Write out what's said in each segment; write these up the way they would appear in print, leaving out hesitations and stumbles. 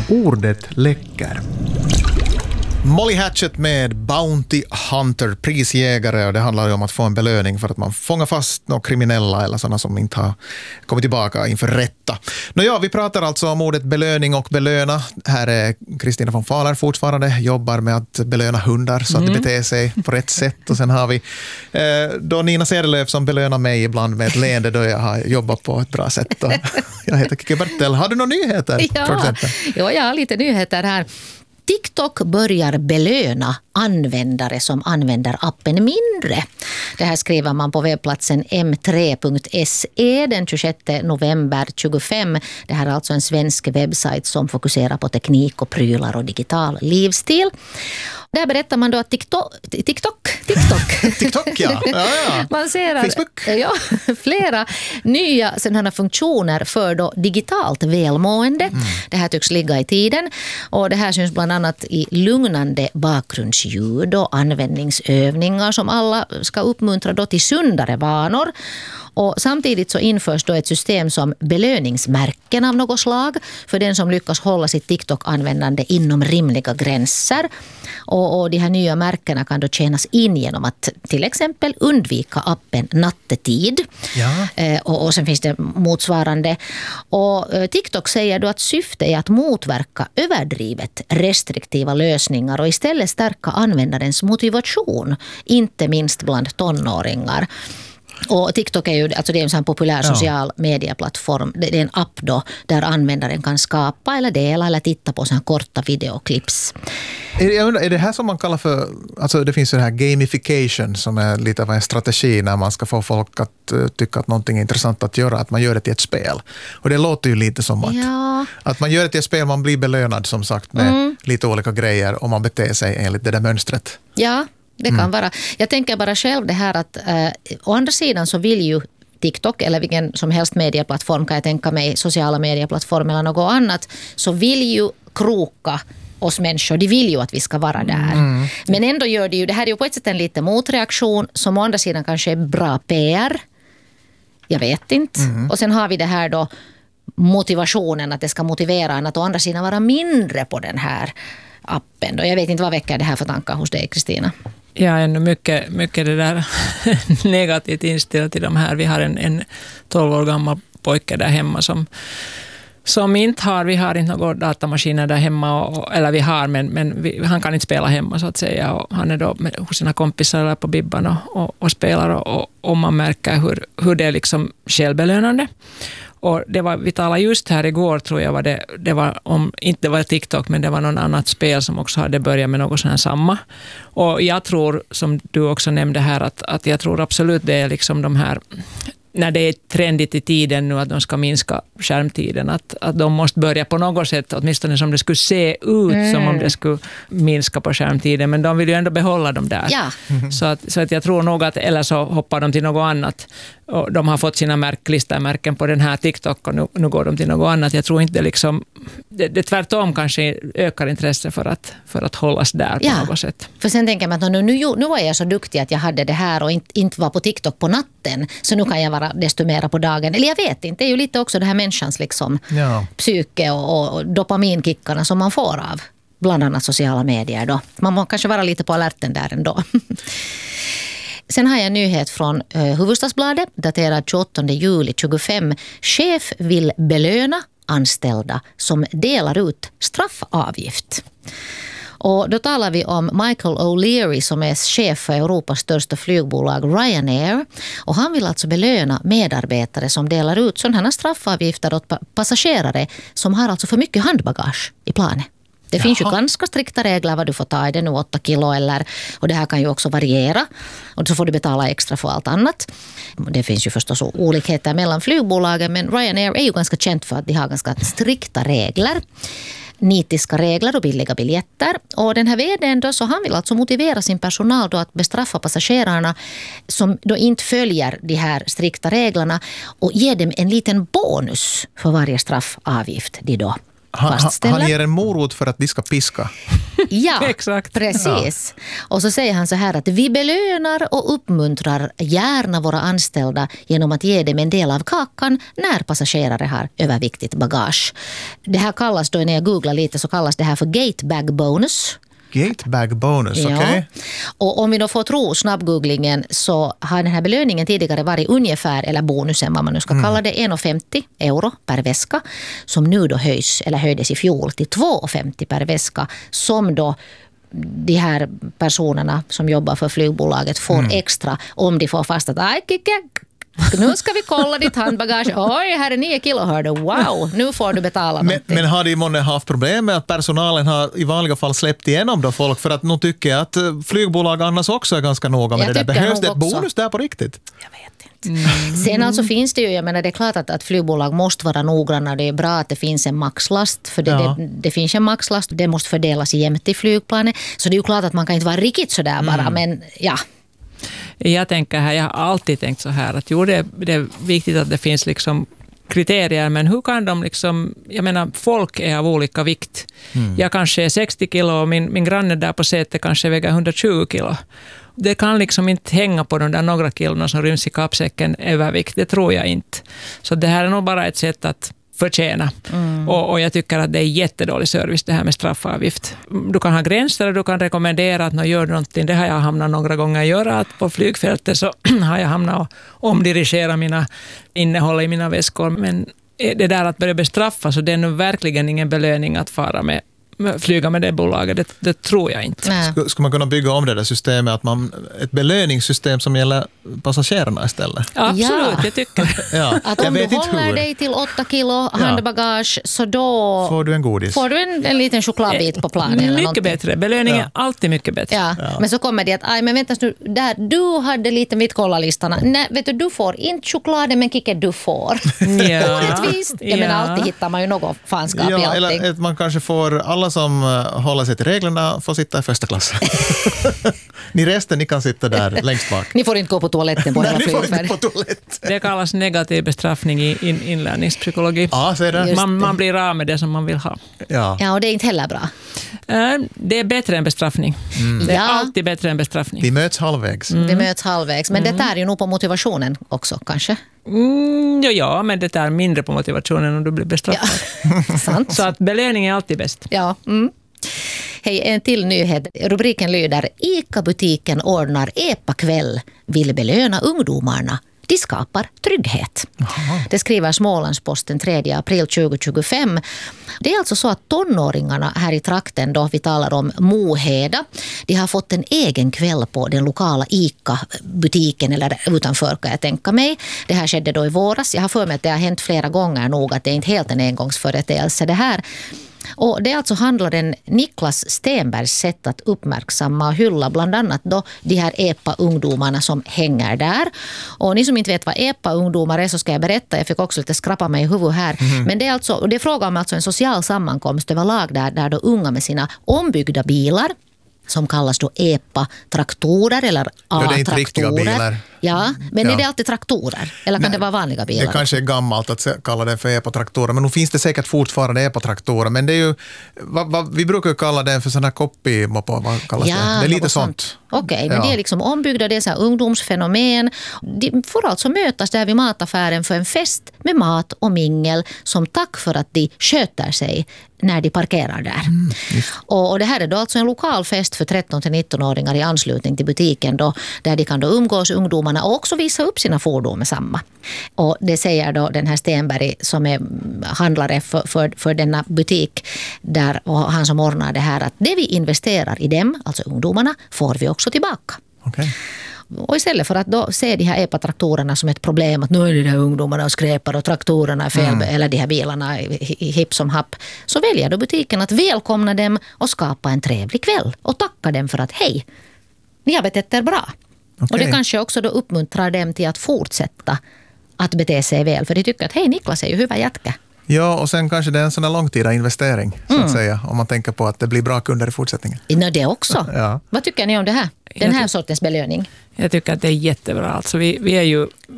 Ordet läcker. Molly Hatchet med Bounty Hunter, prisjägare, och det handlar ju om att få en belöning för att man fångar fast några kriminella eller sådana som inte har kommit tillbaka inför rätta. Nåja, vi pratar alltså om ordet belöning och belöna. Här är Kristina von Fahler fortfarande, jobbar med att belöna hundar så att det beter sig på rätt sätt. Och sen har vi då Nina Cederlöf som belönar mig ibland med ett leende då jag har jobbat på ett bra sätt. Och jag heter Kiki Bertel. Har du några nyheter? Ja, jag har lite nyheter här. TikTok börjar belöna användare som använder appen mindre. Det här skriver man på webbplatsen m3.se den 26 november 25. Det här är alltså en svensk webbsajt som fokuserar på teknik och prylar och digital livsstil. Där berättar man då att TikTok, ja. Man ser att, Facebook. Ja, flera nya sådana funktioner för då digitalt välmående. Det här tycks ligga i tiden, och det här syns bland annat i lugnande bakgrundsljud och användningsövningar som alla ska uppmuntra då till sundare vanor. Och samtidigt så införs då ett system som belöningsmärken av något slag för den som lyckas hålla sitt TikTok-användande inom rimliga gränser. Och de här nya märkena kan då tjänas in genom att till exempel undvika appen nattetid. Ja. Och sen finns det motsvarande. Och TikTok säger då att syftet är att motverka överdrivet restriktiva lösningar och istället stärka användarens motivation, inte minst bland tonåringar. Och TikTok är ju alltså det är en sån populär social medieplattform. Det är en app då där användaren kan skapa eller dela eller titta på såna korta videoklips. Är det här som man kallar för, alltså det finns ju det här gamification som är lite av en strategi när man ska få folk att tycka att någonting är intressant att göra, att man gör det till ett spel. Och det låter ju lite som att man gör det till ett spel, man blir belönad som sagt med lite olika grejer om man beter sig enligt det där mönstret. Ja. Det kan vara. Jag tänker bara själv det här att å andra sidan så vill ju TikTok eller vilken som helst medieplattform, kan jag tänka mig, sociala medieplattform eller något annat, så vill ju kroka oss människor, de vill ju att vi ska vara där. Men ändå gör det ju, det här är ju på ett sätt en liten motreaktion som å andra sidan kanske är bra PR. Jag vet inte. Och sen har vi det här då motivationen, att det ska motivera en att å andra sidan vara mindre på den här appen. Och jag vet inte vad väcker det här för tankar hos dig, Kristina? Jag är ännu mycket det där negativt inställd till de här. Vi har en 12 år gammal pojke där hemma som inte har, vi har inte några datamaskiner där hemma, eller vi har, men han kan inte spela hemma så att säga, och han är då hos sina kompisar eller på Bibban och spelar, och man märker hur det är liksom självbelönande. Och vi talade just här igår, tror jag, det var om, inte det var TikTok, men det var någon annat spel som också hade börjat med något sånt här samma. Och jag tror, som du också nämnde här, att jag tror absolut det är liksom de här, när det är trendigt i tiden nu att de ska minska skärmtiden, att de måste börja på något sätt, åtminstone som det skulle se ut som om det skulle minska på skärmtiden, men de vill ju ändå behålla dem där. Ja. Så att jag tror nog att, eller så hoppar de till något annat, och de har fått sina klistermärken på den här TikTok och nu går de till något annat. Jag tror inte det liksom, det tvärtom kanske ökar intresse för att hållas där på något sätt. För sen tänker man att nu var jag så duktig att jag hade det här och inte var på TikTok på natten, så nu kan jag vara desto mera på dagen. Eller jag vet inte, det är ju lite också det här människans liksom psyke och dopaminkickarna som man får av bland annat sociala medier då. Man må kanske vara lite på alerten där ändå. Sen har jag en nyhet från Hufvudstadsbladet daterad 28 juli 25. Chef vill belöna anställda som delar ut straffavgift. Och då talar vi om Michael O'Leary som är chef för Europas största flygbolag Ryanair. Och han vill alltså belöna medarbetare som delar ut sådana straffavgifter åt passagerare som har alltså för mycket handbagage i planet. Det finns ju ganska strikta regler vad du får ta. Är det nu 8 kilo eller, och det här kan ju också variera. Och så får du betala extra för allt annat. Det finns ju förstås olikheter mellan flygbolagen, men Ryanair är ju ganska känt för att de har ganska strikta regler. Nitiska regler och billiga biljetter. Och den här vdn då, så han vill alltså motivera sin personal då att bestraffa passagerarna som då inte följer de här strikta reglerna och ge dem en liten bonus för varje straffavgift de då fastställer. Han ger en morot för att de ska piska. Ja, Exakt. precis. Och så säger han så här att vi belönar och uppmuntrar gärna våra anställda genom att ge dem en del av kakan när passagerare har överviktigt bagage. Det här kallas då, när jag googlar lite, så kallas det här för gatebag bonus. Gatebag bonus, okej. Okay. Och om vi då får tro snabbgooglingen så har den här belöningen tidigare varit ungefär, eller bonusen vad man nu ska kalla det, 1,50 euro per väska, som nu då höjdes i fjol till 2,50 per väska, som då de här personerna som jobbar för flygbolaget får extra om de får fast att nu ska vi kolla ditt handbagage. Oj, här är 9 kilo, hörde. Wow, nu får du betala någonting. Men har de månne haft problem med att personalen har i vanliga fall släppt igenom då folk, för att nog tycker jag att flygbolag annars också är ganska noga med det där. Behövs det ett bonus där på riktigt? Jag vet inte. Sen alltså finns det ju, jag menar det är klart att flygbolag måste vara noggranna. Det är bra att det finns en maxlast, för det finns en maxlast och det måste fördelas jämnt i flygplanet. Så det är ju klart att man kan inte vara riktigt sådär bara, men ja. Jag har alltid tänkt så här att det är viktigt att det finns liksom kriterier, men hur kan de liksom, jag menar folk är av olika vikt. Jag kanske är 60 kilo och min granne där på sätet kanske väger 120 kilo. Det kan liksom inte hänga på de där några kilorna som ryms i kappsäcken övervikt, det tror jag inte. Så det här är nog bara ett sätt att förtjäna. Och jag tycker att det är jättedålig service det här med straffavgift. Du kan ha gränser och du kan rekommendera att när gör någonting. Det har jag hamnat några gånger att göra. Att på flygfältet så har jag hamnat och omdirigera mina innehåll i mina väskor. Men det där att börja bestraffa, så det är nu verkligen ingen belöning att flyga med det bolaget. Det tror jag inte. Ska man kunna bygga om det där systemet, att ett belöningssystem som gäller passagerarna istället? Absolut, jag tycker. Ja. Att om du håller dig till 8 kilo handbagage, så då får du en godis. Får du en liten chokladbit på planen. Eller mycket bättre. Belöning är alltid mycket bättre. Ja. Men så kommer det att, men vänta nu, där du hade lite mitt kollalistarna. Nej, vet du får inte chokladen, men Kike, du får. Orättvist. Jag menar, alltid hittar man ju något fanskap i allting. Eller att man kanske får alla som håller sig till reglerna får sitta i första klass. Ni resten, ni kan sitta där längst bak. Ni får inte gå på toaletten på hela flygfärd. Det kallas negativ bestraffning i inlärningspsykologi. Ja, så är det. Man blir av med det som man vill ha. Ja, och det är inte heller bra. Det är bättre än bestraffning. Det är alltid bättre än bestraffning. Vi möts halvvägs. Det möts halvvägs. Men det är ju nog på motivationen också, kanske. Ja, men det är mindre på motivationen om du blir bestraffad. Ja. Sant. Så att belöning är alltid bäst. Ja. Hej, en till nyhet. Rubriken lyder: ICA-butiken ordnar EPA-kväll, vill belöna ungdomarna. De skapar trygghet. Aha. Det skriver Smålandsposten 3 april 2025. Det är alltså så att tonåringarna här i trakten, då vi talar om Moheda, de har fått en egen kväll på den lokala ICA-butiken, eller utanför kan jag tänka mig. Det här skedde då i våras. Jag har för mig att det har hänt flera gånger nog, att det är inte helt en engångsföreteelse det här. Och det alltså handlaren Niklas Stenbergs sätt att uppmärksamma och hylla bland annat då de här EPA-ungdomarna som hänger där. Och ni som inte vet vad EPA-ungdomar är, så ska jag berätta. Jag fick också lite skrappa mig i huvudet här. Men det är alltså, det är fråga om alltså en social sammankomst överlag där då unga med sina ombyggda bilar, som kallas då EPA-traktorer eller A-traktorer. Det är inte riktiga bilar. Ja, men är det alltid traktorer? Eller kan det vara vanliga bilar? Det kanske är gammalt att kalla det för EPA-traktorer, men nu finns det säkert fortfarande EPA-traktorer. Men det är ju, vi brukar kalla den för sådana copy-moppar, vad kallas det? Det är lite sånt. Okej, men det är liksom ombyggda, det är så här ungdomsfenomen. De får alltså mötas där vid mataffären för en fest med mat och mingel som tack för att de sköter sig när de parkerar där. Och det här är då alltså en lokal fest för 13-19-åringar i anslutning till butiken då, där de kan då umgås, ungdomarna, och också visa upp sina fordon med samma. Och det säger då den här Stenberg som är handlare för denna butik där, och han som ordnar det här, att det vi investerar i dem, alltså ungdomarna, får vi också tillbaka. Okay. Och istället för att då se de här EPA-traktorerna som ett problem, att nu är det här ungdomarna och skräpar och traktorerna är fel, eller de här bilarna hipp som happ, så väljer då butiken att välkomna dem och skapa en trevlig kväll och tacka dem för att hej, ni har betett er bra. Okay. Och det kanske också då uppmuntrar dem till att fortsätta att bete sig väl, för de tycker att hej, Niklas är ju huvudjätke. Ja, och sen kanske det är en sån här långtida investering, så att säga, om man tänker på att det blir bra kunder i fortsättningen. Det också. Ja. Vad tycker ni om det här? Den här sortens belöning? Jag tycker att det är jättebra. Alltså vi är ju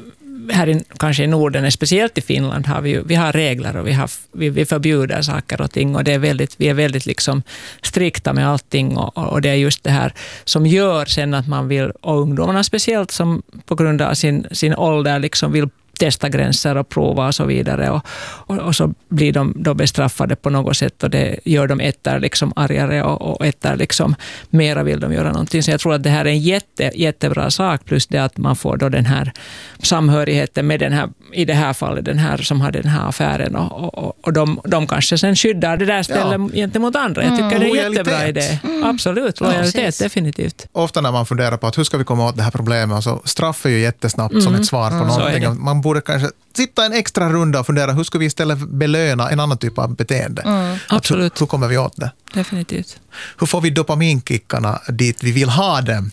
här kanske i Norden, speciellt i Finland, vi har regler och vi förbjuder saker och ting, och vi är väldigt liksom strikta med allting, och det är just det här som gör sen att man vill, och ungdomarna speciellt som på grund av sin ålder liksom vill testa gränser och prova och så vidare, och så blir de då bestraffade på något sätt, och det gör dem liksom argare och liksom mera vill de göra någonting. Så jag tror att det här är en jättebra sak, plus det att man får då den här samhörigheten med den här, i det här fallet den här som hade den här affären, och de kanske sen skyddar det där stället gentemot andra. Jag tycker det är en jättebra idé. Absolut, lojalitet, definitivt. Ofta när man funderar på att hur ska vi komma åt det här problemet, så straff är ju jättesnabbt som ett svar på någonting. Man borde kanske sitta en extra runda och fundera hur ska vi istället belöna en annan typ av beteende. Absolut. Hur kommer vi åt det? Definitivt. Hur får vi dopaminkickarna dit vi vill ha dem?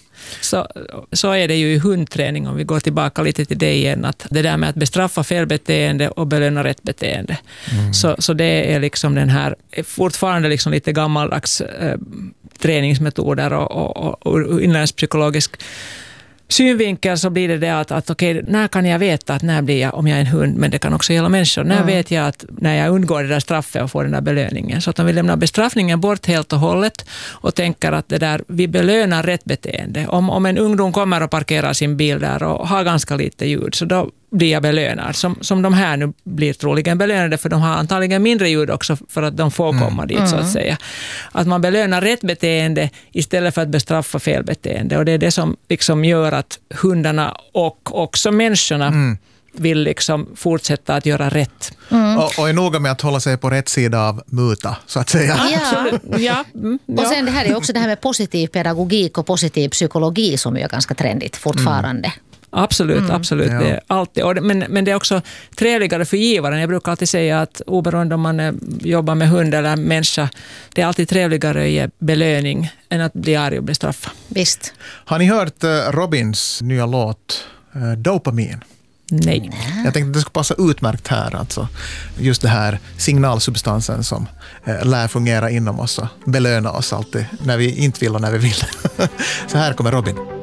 Så är det ju i hundträning, om vi går tillbaka lite till det igen, att det där med att bestraffa felbeteende och belöna rätt beteende. Så det är liksom den här fortfarande liksom lite gammaldags träningsmetoder och inlärningspsykologisk synvinkel, så blir det att okej, när kan jag veta att när blir jag, om jag är en hund, men det kan också gälla människor, när vet jag att när jag undgår det där straffet och får den där belöningen. Så att om vi lämnar bestraffningen bort helt och hållet och tänker att det där, vi belönar rätt beteende. Om en ungdom kommer och parkerar sin bil där och har ganska lite ljud, så då blir jag belönad. Som de här nu blir troligen belönade, för de har antagligen mindre ljud också för att de får komma dit, så att säga. Att man belönar rätt beteende istället för att bestraffa fel beteende. Och det är det som liksom gör att hundarna och också människorna vill liksom fortsätta att göra rätt. Och är noga med att hålla sig på rätt sida av muta, så att säga. Ja. Och sen det här är också det här med positiv pedagogik och positiv psykologi som är ganska trendigt fortfarande. Absolut. Ja. Det är alltid. Men det är också trevligare för givaren. Jag brukar alltid säga att oberoende om man jobbar med hund eller människa, det är alltid trevligare att ge belöning än att bli arg och bli straffad. Visst. Har ni hört Robins nya låt Dopamin? Nej. Jag tänkte att det skulle passa utmärkt här. Alltså. Just det här signalsubstansen som lär fungera inom oss och belöna oss alltid när vi inte vill och när vi vill. Så här kommer Robin.